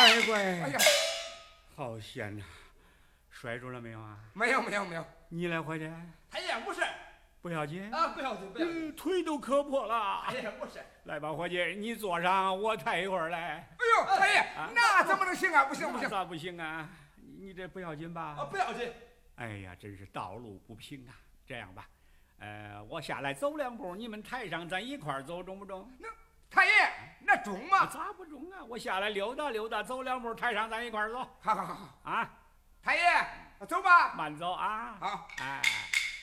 乖乖， 哎呀， 好险呐！摔着了没有啊？ 没有没有没有， 你来伙计， 太爷不是不要紧啊，不要紧不要紧， 腿都磕破了。 太爷不是。 来吧，伙计，你坐上，我抬一会儿来。 哎呦，太爷，那怎么能行啊？不行不行， 咋不行啊？你这不要紧吧？ 啊，不要紧。 哎呀，真是道路不平啊！这样吧，我下来走2步，你们抬上，咱一块儿走，中不中？ 那太爷，那中吗？ 咋不中啊？我下来溜达溜达，走2步，抬上，咱一块儿走。 好好好好啊， 太爷，走吧。 慢走啊。 好， 哎。